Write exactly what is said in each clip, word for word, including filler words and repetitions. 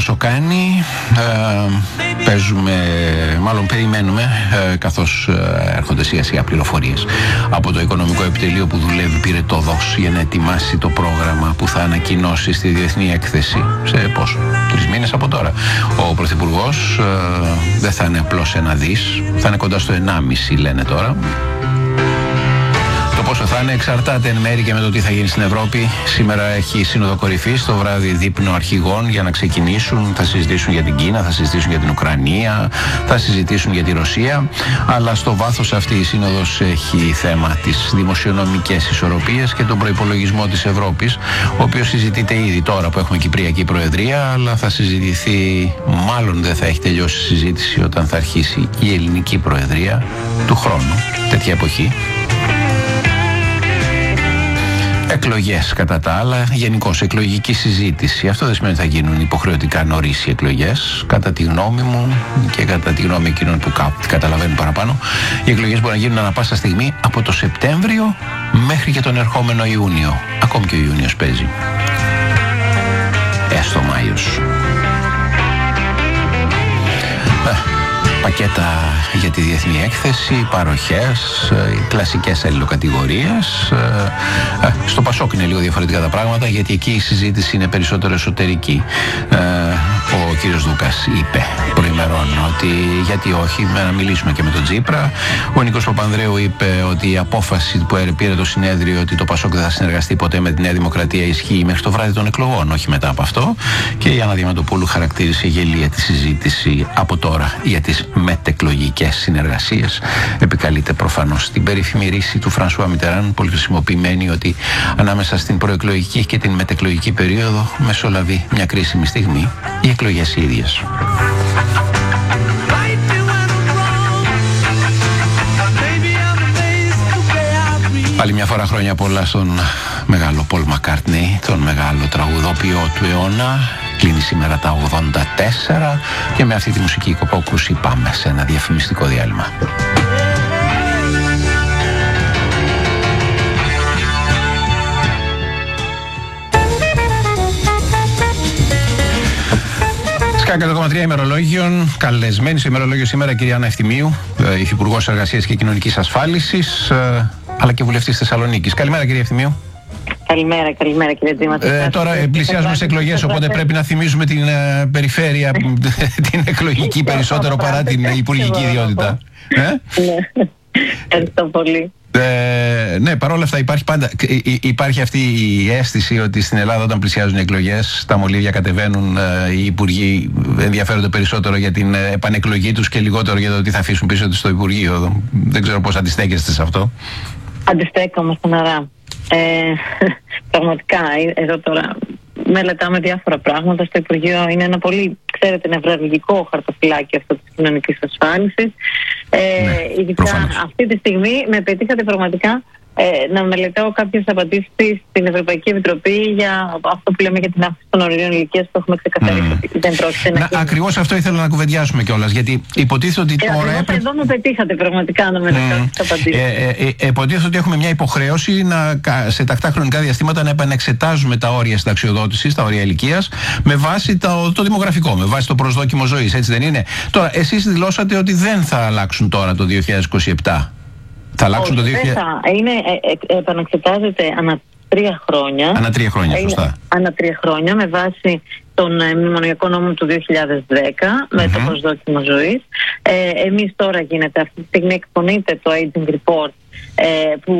πόσο κάνει. Ε, παίζουμε, μάλλον περιμένουμε, ε, καθώς ε, έρχονται σιγά σιγά πληροφορίες από το Οικονομικό Επιτελείο που δουλεύει πυρετόδος για να ετοιμάσει το πρόγραμμα που θα ανακοινώσει στη Διεθνή Έκθεση σε πόσο, τρεις μήνες από τώρα. Ο Πρωθυπουργός ε, δεν θα είναι απλώς ένα δις, θα είναι κοντά στο ενάμιση λένε τώρα. Το πόσο θα είναι εξαρτάται εν μέρει και με το τι θα γίνει στην Ευρώπη. Σήμερα έχει σύνοδο κορυφής, το βράδυ δείπνο αρχηγών για να ξεκινήσουν. Θα συζητήσουν για την Κίνα, θα συζητήσουν για την Ουκρανία, θα συζητήσουν για τη Ρωσία. Αλλά στο βάθος αυτή η σύνοδος έχει θέμα τις δημοσιονομικές ισορροπίες και τον προϋπολογισμό της Ευρώπης, ο οποίος συζητείται ήδη τώρα που έχουμε Κυπριακή Προεδρία, αλλά θα συζητηθεί, μάλλον δεν θα έχει τελειώσει η συζήτηση όταν θα αρχίσει η Ελληνική Προεδρία του χρόνου, τέτοια εποχή. Εκλογές κατά τα άλλα, γενικώς εκλογική συζήτηση. Αυτό δεν σημαίνει ότι θα γίνουν υποχρεωτικά νωρίς οι εκλογές. Κατά τη γνώμη μου και κατά τη γνώμη εκείνων που καταλαβαίνουν παραπάνω, οι εκλογές μπορούν να γίνουν ανά πάσα στιγμή από το Σεπτέμβριο μέχρι και τον ερχόμενο Ιούνιο. Ακόμη και ο Ιούνιος παίζει. Έστω Μάιος. Πακέτα για τη Διεθνή Έκθεση, παροχές, οι κλασικές αλληλοκατηγορίες. Στο Πασόκ είναι λίγο διαφορετικά τα πράγματα, γιατί εκεί η συζήτηση είναι περισσότερο εσωτερική. Ο κύριος Δούκας είπε προημερών ότι γιατί όχι, να μιλήσουμε και με τον Τσίπρα. Ο Νίκος Παπανδρέου είπε ότι η απόφαση που πήρε το συνέδριο ότι το Πασόκ δεν θα συνεργαστεί ποτέ με τη Νέα Δημοκρατία ισχύει μέχρι το βράδυ των εκλογών, όχι μετά από αυτό. Και η Άννα Διαμαντοπούλου χαρακτήρισε γελία τη συζήτηση από τώρα για τις μετεκλογικές συνεργασίες. Επικαλείται προφανώς την περίφημη ρίση του Φρανσουά Μιτεράν, πολύ χρησιμοποιημένη, ότι ανάμεσα στην προεκλογική και την μετεκλογική περίοδο μεσολαβεί μια κρίσιμη στιγμή, οι εκλογές οι ίδιες. Πάλι μια φορά χρόνια πολλά στον μεγάλο Πολ Μακκάρτνεϊ, τον μεγάλο τραγουδοποιό του αιώνα. Κλείνει σήμερα τα ογδόντα τέσσερα και με αυτή τη μουσική υπόκρουση πάμε σε ένα διαφημιστικό διάλειμμα. Sky εκατό κόμμα τρία ημερολόγιον, καλεσμένη στο ημερολόγιο σήμερα κυρία Άννα Ευθυμίου, Υφυπουργός Εργασίας και Κοινωνικής Ασφάλισης, αλλά και βουλευτής Θεσσαλονίκης. Καλημέρα κυρία Ευθυμίου. Καλημέρα, καλημέρα κύριε Τζίμα. Ε, τώρα πλησιάζουμε σε εκλογές, οπότε πρέπει να θυμίζουμε την ε, περιφέρεια, την εκλογική περισσότερο παρά την υπουργική ιδιότητα. Ε? Ναι, ευχαριστώ πολύ. Ε, ναι, παρόλα αυτά υπάρχει πάντα υπάρχει αυτή η αίσθηση ότι στην Ελλάδα όταν πλησιάζουν οι εκλογές τα μολύβια κατεβαίνουν, ε, οι υπουργοί ενδιαφέρονται περισσότερο για την επανεκλογή τους και λιγότερο για το τι θα αφήσουν πίσω τους στο Υπουργείο. Δεν ξέρω πώς αντιστέκεστε σε αυτό. Αντιστέκομαι στεναρά. Ε, πραγματικά εδώ τώρα μελετάμε διάφορα πράγματα στο Υπουργείο. Είναι ένα πολύ, ξέρετε, νευραλγικό χαρτοφυλάκι αυτό της κοινωνικής ασφάλισης. Ε, ναι, ειδικά προφανώς. Αυτή τη στιγμή με πετύχατε πραγματικά ε, να μελετάω κάποιες απαντήσεις στην Ευρωπαϊκή Επιτροπή για αυτό που λέμε για την αύξηση των ορίων ηλικίας που έχουμε ξεκαθαρίσει mm. ότι δεν πρόκειται να γίνει. Ακριβώς αυτό ήθελα να κουβεντιάσουμε κιόλας, γιατί υποτίθεται ότι ε, τώρα. Έπρεπε... Εδώ με πετύχατε πραγματικά να μελετάω mm. τις απαντήσεις. Ε, ε, ε, υποτίθεται ότι έχουμε μια υποχρέωση να, σε τακτά χρονικά διαστήματα να επανεξετάζουμε τα όρια συνταξιοδότησης, τα όρια ηλικίας, με βάση το, το δημογραφικό, με βάση το προσδόκιμο ζωής, έτσι δεν είναι? Τώρα, εσείς δηλώσατε ότι δεν θα αλλάξουν τώρα το δύο χιλιάδες είκοσι επτά. Θα αλλάξουν Όχι, το δύο χιλιάδες. Θα. Είναι, ε, ε, επαναξετάζεται ανά τρία χρόνια. Ανά τρία χρόνια, σωστά. Είναι, ανά τρία χρόνια με βάση τον ε, μνημονιακό νόμο του δύο χιλιάδες δέκα mm-hmm. με το προσδόκιμο ζωής. Ε, εμείς τώρα γίνεται, αυτή τη στιγμή εκπονείται το Aging Report, ε, που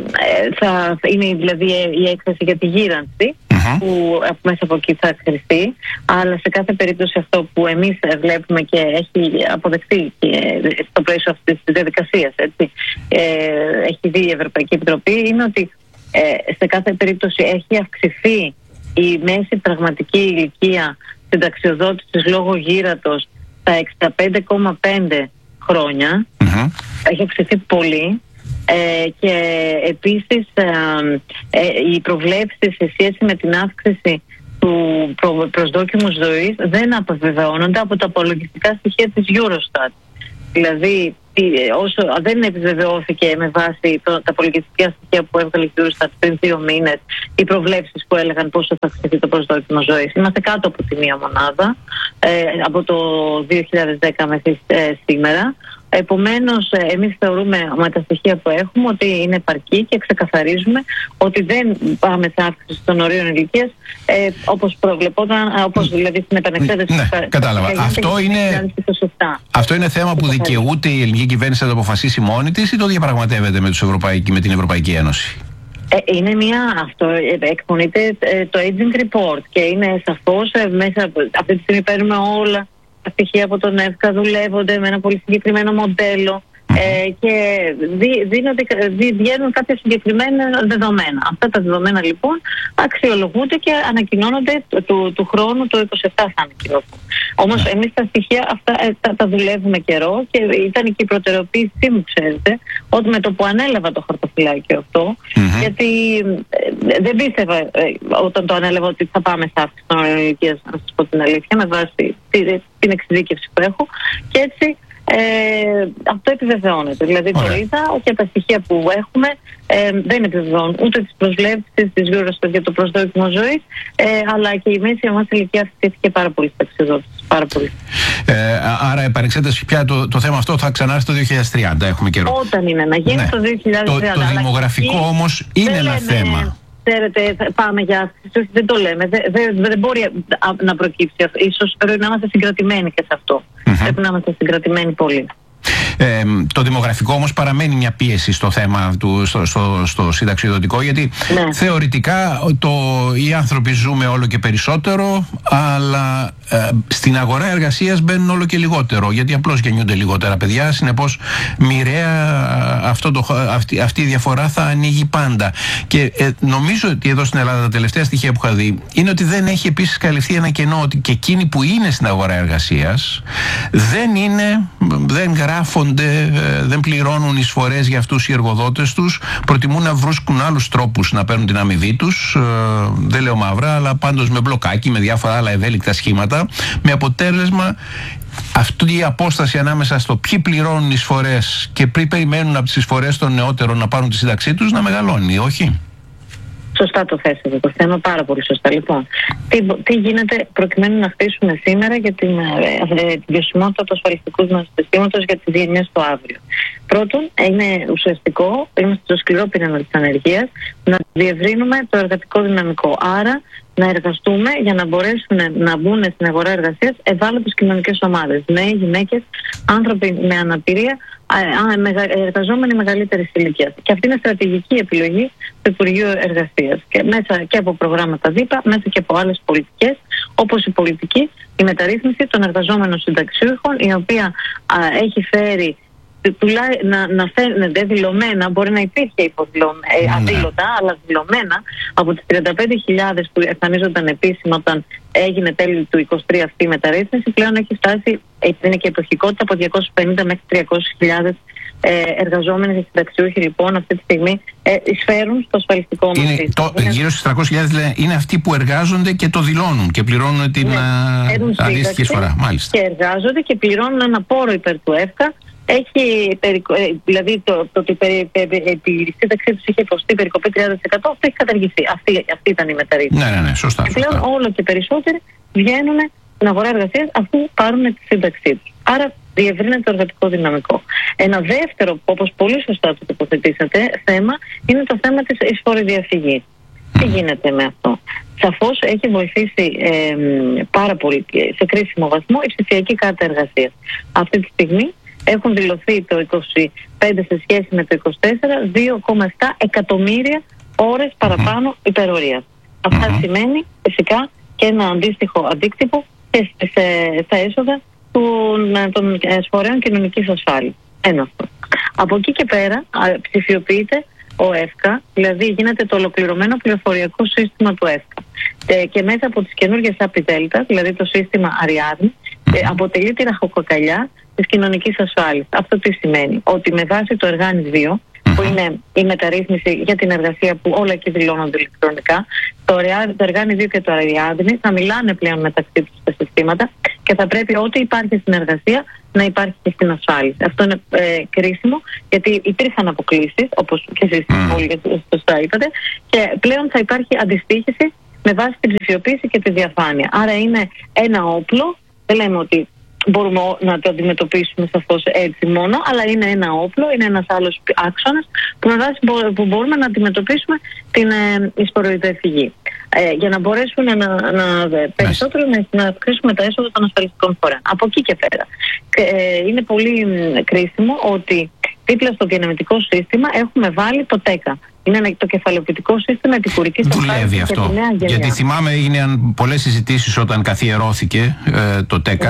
ε, θα είναι δηλαδή η έκθεση για τη γύρανση, mm-hmm. που μέσα από εκεί θα εκκριθεί. Αλλά σε κάθε περίπτωση αυτό που εμείς βλέπουμε και έχει αποδεχτεί στο πλαίσιο αυτής της διαδικασίας, έτσι, ε, έχει δει η Ευρωπαϊκή Επιτροπή, είναι ότι ε, σε κάθε περίπτωση έχει αυξηθεί η μέση πραγματική ηλικία συνταξιοδότησης λόγω γύρατος στα εξήντα πέντε κόμμα πέντε χρόνια. Mm-hmm. Έχει αυξηθεί πολύ. Ε, και επίσης ε, ε, οι προβλέψεις σε σχέση με την αύξηση του προ, προσδόκιμου ζωής δεν αποβεβαιώνονται από τα απολογιστικά στοιχεία της Eurostat. Δηλαδή όσο δεν επιβεβαιώθηκε με βάση το, τα πολιτιστικά στοιχεία που έβγαλε η Eurostat πριν δύο μήνες, οι προβλέψεις που έλεγαν πόσο θα αυξηθεί το προσδόκιμο ζωής. Είμαστε κάτω από τη μία μονάδα ε, από το δύο χιλιάδες δέκα μέχρι ε, σήμερα. Επομένως, εμείς θεωρούμε με τα στοιχεία που έχουμε ότι είναι επαρκή και ξεκαθαρίζουμε ότι δεν πάμε σε αύξηση των ορίων ηλικίας ε, όπως προβλεπόταν, όπως δηλαδή στην επανεξέταση. Ναι, ναι, κατάλαβα. Αυτό είναι, αυτό είναι θέμα που δικαιούται η ελληνική κυβέρνηση να το αποφασίσει μόνη της ή το διαπραγματεύεται με, τους Ευρωπαϊκή, με την Ευρωπαϊκή Ένωση? Ε, είναι μια, αυτό εκπονείται ε, το aging report και είναι σαφώς ε, μέσα από αυτή τη στιγμή παίρνουμε όλα τα στοιχεία από τον ΕΦΚΑ, δουλεύονται με ένα πολύ συγκεκριμένο μοντέλο ε, και δι, δίνονται, δι, βγαίνουν κάποια συγκεκριμένα δεδομένα. Αυτά τα δεδομένα λοιπόν αξιολογούνται και ανακοινώνονται του, του, του χρόνου, το είκοσι επτά θα ανακοινώσουν. Όμως εμείς τα στοιχεία αυτά ε, τα, τα δουλεύουμε καιρό και ήταν και η προτεραιοποίησή μου, ξέρετε, ότι με το που ανέλαβα το χαρτοφυλάκιο αυτό, mm-hmm. γιατί ε, δεν πίστευα ε, όταν το ανέλαβα ότι θα πάμε σε αύξηση των ορίων ηλικίας, να σας πω την αλήθεια, με βάση την εξειδίκευση που έχω, και έτσι ε, αυτό επιβεβαιώνεται. Δηλαδή το είδα και τα στοιχεία που έχουμε ε, δεν επιβεβαιώνουν ούτε τις προσβλέψεις της Eurostat για το προσδόκιμο ζωής, ε, αλλά και η μέση μας ηλικία αυξήθηκε πάρα πολύ στα εξεδόσεις. Πάρα πολύ. Ε, άρα επανεξέταση πια το, το θέμα αυτό θα ξανάρθει το δύο χιλιάδες τριάντα, έχουμε καιρό. Όταν είναι να γίνει, ναι, το δύο χιλιάδες τριάντα. Το, το δημογραφικό όμως είναι ένα λέμε, θέμα. Ξέρετε, πάμε για αύξηση, δεν το λέμε, δεν, δεν, δεν μπορεί να προκύψει αυτό. Ίσως πρέπει να είμαστε συγκρατημένοι και σε αυτό. Mm-hmm. Πρέπει να είμαστε συγκρατημένοι πολύ. Ε, το δημογραφικό όμως παραμένει μια πίεση στο θέμα του, στο, στο, στο συνταξιοδοτικό, γιατί ναι, θεωρητικά το, οι άνθρωποι ζούμε όλο και περισσότερο, αλλά ε, στην αγορά εργασίας μπαίνουν όλο και λιγότερο, γιατί απλώς γεννιούνται λιγότερα παιδιά, συνεπώς μοιραία αυτό το, αυτή, αυτή η διαφορά θα ανοίγει πάντα. Και ε, νομίζω ότι εδώ στην Ελλάδα τα τελευταία στοιχεία που είχα δει είναι ότι δεν έχει επίσης καλυφθεί ένα κενό, ότι και εκείνοι που είναι στην αγορά εργασίας δεν είναι, δεν γράφονται, δεν πληρώνουν εισφορές για αυτούς οι εργοδότες τους, προτιμούν να βρίσκουν άλλους τρόπους να παίρνουν την αμοιβή τους, δεν λέω μαύρα, αλλά πάντως με μπλοκάκι, με διάφορα άλλα ευέλικτα σχήματα, με αποτέλεσμα αυτή η απόσταση ανάμεσα στο ποιοι πληρώνουν εισφορές και ποιοι περιμένουν από τις εισφορές των νεότερων να πάρουν τη σύνταξή τους να μεγαλώνει, όχι? Σωστά το θέσατε το θέμα, πάρα πολύ σωστά. Λοιπόν, τι, τι γίνεται προκειμένου να χτίσουμε σήμερα για την, ε, ε, την βιωσιμότητα του ασφαλιστικού μας συστήματος για τις γενιές του αύριο. Πρώτον, είναι ουσιαστικό, είμαστε στο σκληρό πυρήνα της ανεργίας, να διευρύνουμε το εργατικό δυναμικό. Άρα, να εργαστούμε για να μπορέσουν να μπουν στην αγορά εργασίας ευάλωτες κοινωνικές ομάδες. Νέοι, γυναίκες, άνθρωποι με αναπηρία, εργαζόμενοι μεγαλύτερης ηλικίας. Και αυτή είναι στρατηγική επιλογή του Υπουργείου Εργασίας. Και μέσα και από προγράμματα ΔΥΠΑ, μέσα και από άλλες πολιτικές, όπως η πολιτική, η μεταρρύθμιση των εργαζόμενων συνταξιούχων, η οποία α, έχει φέρει να, να φαίνεται δηλωμένα, μπορεί να υπήρχε υποδηλωμένα, αδήλωτα, αλλά δηλωμένα από τις τριάντα πέντε χιλιάδες που εμφανίζονταν επίσημα όταν έγινε τέλη του είκοσι τρία αυτή η μεταρρύθμιση, πλέον έχει φτάσει, είναι και η εποχικότητα, από διακόσιες πενήντα μέχρι τριακόσιες χιλιάδες ε, εργαζόμενοι και συνταξιούχοι λοιπόν αυτή τη στιγμή ε, εισφέρουν στο ασφαλιστικό μας σύστημα. Είναι... Γύρω στις τριακόσιες χιλιάδες είναι αυτοί που εργάζονται και το δηλώνουν και πληρώνουν την ναι, αντίστοιχη εισφορά. Μάλιστα. Και εργάζονται και πληρώνουν ένα πόρο υπέρ του ΕΦΚΑ. Έχει, δηλαδή το, το ότι η σύνταξή τους είχε υποστεί περικοπή τριάντα τοις εκατό, αυτό έχει καταργηθεί. Αυτή, αυτή ήταν η μεταρρύθμιση. Ναι, ναι, ναι, σωστά. Και πλέον όλο και περισσότεροι βγαίνουν στην αγορά εργασίας αφού πάρουν τη σύνταξή τους. Άρα διευρύνεται το εργατικό δυναμικό. Ένα δεύτερο, όπως πολύ σωστά το τοποθετήσατε, θέμα είναι το θέμα της εισφοροδιαφυγής. Mm. Τι γίνεται με αυτό? Σαφώς έχει βοηθήσει ε, πάρα πολύ σε κρίσιμο βαθμό η ψηφιακή κάρτα εργασίας. Αυτή τη στιγμή έχουν δηλωθεί το είκοσι πέντε σε σχέση με το είκοσι τέσσερα δύο κόμμα επτά εκατομμύρια ώρες παραπάνω mm-hmm. υπερορίας. Mm-hmm. Αυτά σημαίνει φυσικά και ένα αντίστοιχο αντίκτυπο και στα έσοδα των, των εισφορέων κοινωνικής ασφάλειας. Ένα αυτό. Από εκεί και πέρα ψηφιοποιείται ο ΕΦΚΑ, δηλαδή γίνεται το ολοκληρωμένο πληροφοριακό σύστημα του ΕΦΚΑ. Και, και μέσα από τις καινούργιες ΑΠΙ ΔΕΛΤΑ, δηλαδή το σύστημα Αριάδνη, mm-hmm. αποτελεί τη ραχοκοκαλιά της κοινωνικής ασφάλειας. Αυτό τι σημαίνει? Ότι με βάση το Εργάνη δύο, που είναι η μεταρρύθμιση για την εργασία που όλα εκεί δηλώνονται ηλεκτρονικά, το, το Εργάνη δύο και το Αριάδνη θα μιλάνε πλέον μεταξύ τους στα συστήματα και θα πρέπει ό,τι υπάρχει στην εργασία να υπάρχει και στην ασφάλιση. Αυτό είναι ε, κρίσιμο, γιατί υπήρχαν αποκλήσεις, όπως και εσείς mm. όλοι σωστά είπατε, και πλέον θα υπάρχει αντιστοίχηση με βάση την ψηφιοποίηση και τη διαφάνεια. Άρα είναι ένα όπλο, δεν λέμε ότι μπορούμε να το αντιμετωπίσουμε σαφώς έτσι μόνο, αλλά είναι ένα όπλο, είναι ένας άλλος άξονας που, με βάση, που μπορούμε να αντιμετωπίσουμε την ε, εισφοροειδοεφυγή. Ε, για να μπορέσουν να, να, περισσότερο να, να αυξήσουμε τα έσοδα των ασφαλιστικών φορέων. Από εκεί και πέρα. Ε, είναι πολύ κρίσιμο ότι δίπλα στο διανεμητικό σύστημα έχουμε βάλει το ΤΕΚΑ. Είναι το κεφαλαιοποιητικό σύστημα επικουρικής ασφάλισης. Δουλεύει αυτό. Γιατί θυμάμαι έγιναν πολλές συζητήσεις όταν καθιερώθηκε ε, το ΤΕΚΑ.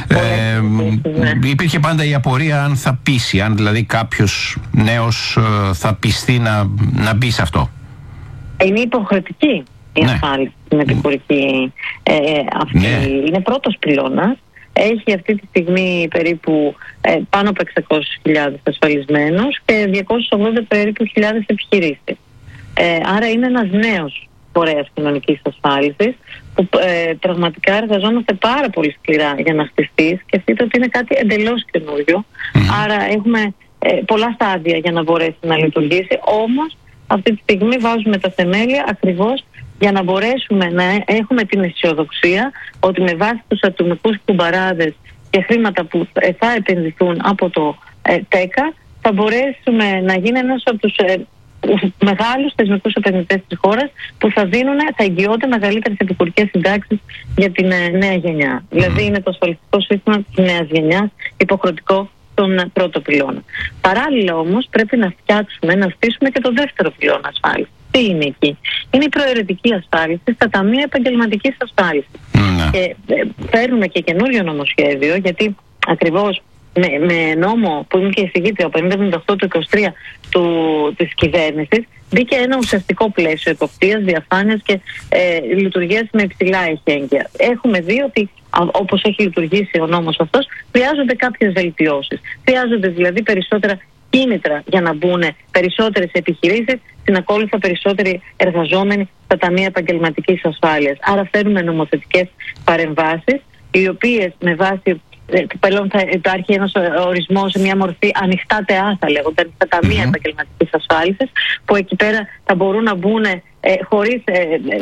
ε, ναι. Υπήρχε πάντα η απορία αν θα πείσει, αν δηλαδή κάποιος νέος ε, θα πιστεί να, να μπει σε αυτό. Είναι υποχρεωτική η ναι. ασφάλιση στην επικουρική ε, αυτή. Ναι. Είναι πρώτος πυλώνας. Έχει αυτή τη στιγμή περίπου ε, πάνω από εξακόσιες χιλιάδες ασφαλισμένους και διακόσιες ογδόντα περίπου χιλιάδες επιχειρήσεις. Ε, άρα είναι ένας νέος φορέας κοινωνικής ασφάλισης που ε, πραγματικά εργαζόμαστε πάρα πολύ σκληρά για να χτιστεί. Σκεφτείτε ότι είναι κάτι εντελώς καινούριο. Mm. Άρα έχουμε ε, πολλά στάδια για να μπορέσει να λειτουργήσει. Όμως αυτή τη στιγμή βάζουμε τα θεμέλια ακριβώς για να μπορέσουμε να έχουμε την αισιοδοξία ότι με βάση τους ατομικούς κουμπαράδες και χρήματα που θα επενδυθούν από το ε, ΤΕΚΑ θα μπορέσουμε να γίνει ένας από τους ε, μεγάλους θεσμικούς επενδυτές της χώρας που θα δίνουν, θα εγγυώνται μεγαλύτερες επικουρικές συντάξεις για την ε, νέα γενιά. Δηλαδή είναι το ασφαλιστικό σύστημα της νέας γενιάς υποχρεωτικό στον πρώτο πυλώνα. Παράλληλα όμως πρέπει να φτιάξουμε, να στήσουμε και το δεύτερο πυλώνα ασφάλισης. Τι είναι εκεί? Είναι η προαιρετική ασφάλιση στα ταμεία επαγγελματικής ασφάλισης. Mm. Και ε, φέρνουμε και καινούριο νομοσχέδιο, γιατί ακριβώς με, με νόμο που είναι και εισηγήτρια, ο πενήντα εβδομήντα οκτώ του είκοσι τρία του, της κυβέρνησης, μπήκε ένα ουσιαστικό πλαίσιο εποπτείας, διαφάνειας και ε, λειτουργίας με υψηλά εχέγγυα. Έχουμε δει ότι όπως έχει λειτουργήσει ο νόμος αυτός, χρειάζονται κάποιες βελτιώσεις. Χρειάζονται δηλαδή περισσότερα κίνητρα για να μπουν περισσότερες επιχειρήσεις, συνακόλουθα περισσότεροι εργαζόμενοι στα ταμεία επαγγελματικής ασφάλειας. Άρα φέρνουμε νομοθετικές παρεμβάσεις, οι οποίες με βάση πλέον θα υπάρχει ένας ορισμός, μια μορφή ανοιχτά ΤΕΑ, θα λέγονται, στα ταμεία mm-hmm. επαγγελματικής ασφάλισης, που εκεί πέρα θα μπορούν να μπουν ε, χωρίς ε,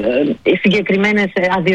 ε, συγκεκριμένες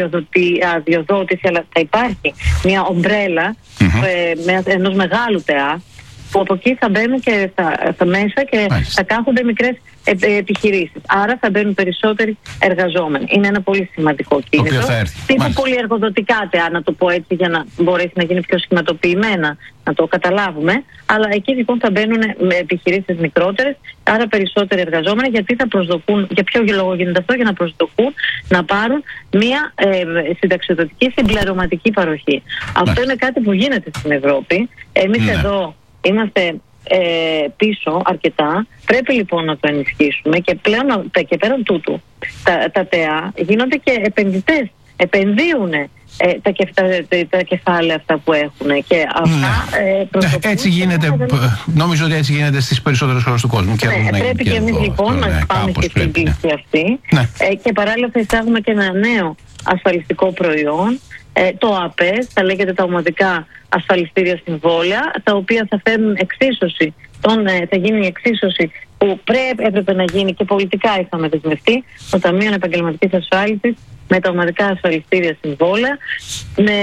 αδειοδότηση, αλλά θα υπάρχει μια ομπρέλα mm-hmm. ε, με, ενός μεγάλου ΤΕΑ, που από εκεί θα μπαίνουν και θα, θα μέσα και Μάλιστα. θα κάθονται μικρές ε, ε, επιχειρήσεις. Άρα θα μπαίνουν περισσότεροι εργαζόμενοι. Είναι ένα πολύ σημαντικό κίνητρο. Τύπου πολυεργοδοτικά ΤΕΑ, να το πω έτσι, για να μπορέσει να γίνει πιο σχηματοποιημένα, να το καταλάβουμε. Αλλά εκεί λοιπόν θα μπαίνουν με επιχειρήσεις μικρότερες, άρα περισσότεροι εργαζόμενοι, γιατί θα προσδοκούν, για ποιο λόγο γίνεται αυτό, για να προσδοκούν να πάρουν μια ε, συνταξιοδοτική συμπληρωματική παροχή. Αυτό Μάλιστα. είναι κάτι που γίνεται στην Ευρώπη. Εμείς ναι. εδώ είμαστε ε, πίσω αρκετά. Πρέπει λοιπόν να το ενισχύσουμε και πλέον και πέραν τούτου τα, τα ΤΕΑ γίνονται και επενδυτές. Επενδύουν ε, τα, τα, τα, τα κεφάλαια αυτά που έχουν και αυτά ναι. ε, έτσι γίνεται, να... νομίζω ότι έτσι γίνεται στις περισσότερες χώρες του κόσμου. Και ναι, πρέπει και, και εμείς λοιπόν να ναι, πάμε και στην πίστη ναι. αυτή ναι. Ε, και παράλληλα θα εισάγουμε και ένα νέο ασφαλιστικό προϊόν, ε, το ΑΠΕΣ, θα λέγεται τα ομαδικά ασφαλιστήρια συμβόλαια, τα οποία θα φέρνουν εξίσωση, τον, ε, θα γίνει η εξίσωση που πρέπει, έπρεπε να γίνει και πολιτικά είχαμε δεσμευτεί, το Ταμείο Επαγγελματικής Ασφάλισης με τα ομαδικά ασφαλιστήρια συμβόλαια με,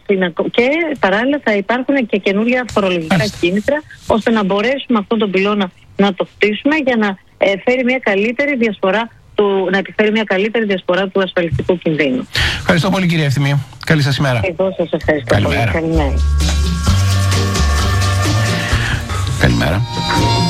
και παράλληλα θα υπάρχουν και καινούργια φορολογικά κίνητρα ώστε να μπορέσουμε αυτόν τον πυλώνα να το χτίσουμε για να ε, φέρει μια καλύτερη διασπορά του, να επιφέρει μια καλύτερη διασπορά του ασφαλιστικού κινδύνου. Ευχαριστώ πολύ κυρία Ευθυμίου. Καλή σας ημέρα. Εγώ σας ευχαριστώ Καλημέρα. πολύ. Καλημέρα. Καλημέρα.